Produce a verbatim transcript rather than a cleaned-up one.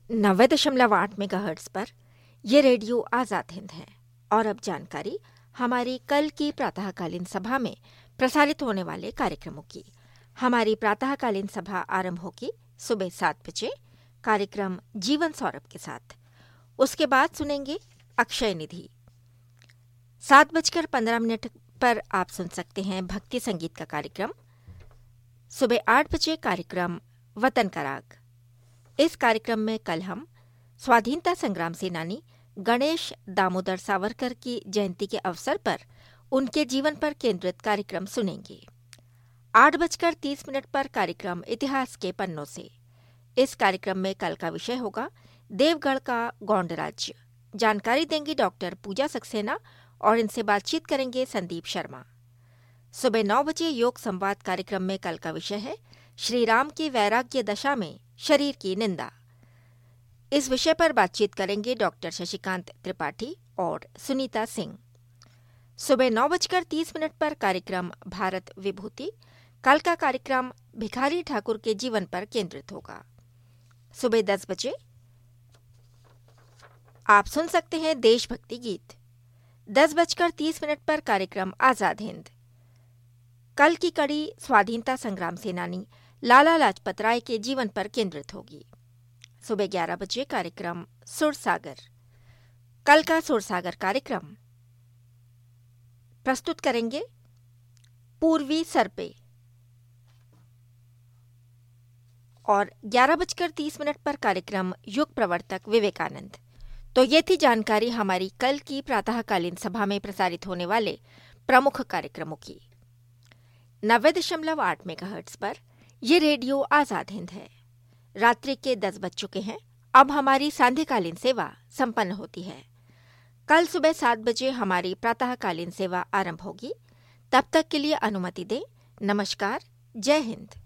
नब्बे दशमलव आठ मेगाहर्ट्ज पर यह रेडियो आज़ाद हिंद है। और अब जानकारी हमारी कल की प्रातःकालीन सभा में प्रसारित होने वाले कार्यक्रमों की। हमारी प्रातःकालीन सभा आरंभ होगी सुबह सात बजे कार्यक्रम जीवन सौरभ के साथ। उसके बाद सुनेंगे अक्षय निधि। सात बजकर पंद्रह मिनट पर आप सुन सकते हैं भक्ति संगीत का कार्यक्रम। सुबह आठ बजे कार्यक्रम वतन का राग। इस कार्यक्रम में कल हम स्वाधीनता संग्राम सेनानी गणेश दामोदर सावरकर की जयंती के अवसर पर उनके जीवन पर केंद्रित कार्यक्रम सुनेंगे। आठ बजकर तीस मिनट पर कार्यक्रम इतिहास के पन्नों से। इस कार्यक्रम में कल का विषय होगा देवगढ़ का गौंड राज्य। जानकारी देंगी डॉक्टर पूजा सक्सेना और इनसे बातचीत करेंगे संदीप शर्मा। सुबह नौ बजे योग संवाद कार्यक्रम में कल का विषय है श्री राम की वैराग्य दशा में शरीर की निंदा। इस विषय पर बातचीत करेंगे डॉक्टर शशिकांत त्रिपाठी और सुनीता सिंह। सुबह नौ बजकर तीस मिनट पर कार्यक्रम भारत विभूति। कल का कार्यक्रम भिखारी ठाकुर के जीवन पर केंद्रित होगा। सुबह दस बजे आप सुन सकते हैं देशभक्ति गीत। दस बजकर तीस मिनट पर कार्यक्रम आजाद हिंद। कल की कड़ी स्वाधीनता संग्राम सेनानी लाला लाजपत राय के जीवन पर केंद्रित होगी। सुबह ग्यारह बजे कार्यक्रम सुरसागर। कल का सुरसागर कार्यक्रम प्रस्तुत करेंगे पूर्वी सरपे। और ग्यारह बजकर तीस मिनट पर कार्यक्रम युग प्रवर्तक विवेकानंद। तो ये थी जानकारी हमारी कल की प्रातःकालीन सभा में प्रसारित होने वाले प्रमुख कार्यक्रमों की। नब्बे दशमलव आठ मेगाहर्ट्ज पर ये रेडियो आजाद हिंद है। रात्रि के दस बज चुके हैं। अब हमारी सांध्यकालीन सेवा संपन्न होती है। कल सुबह सात बजे हमारी प्रातःकालीन सेवा आरंभ होगी। तब तक के लिए अनुमति दें। नमस्कार। जय हिंद।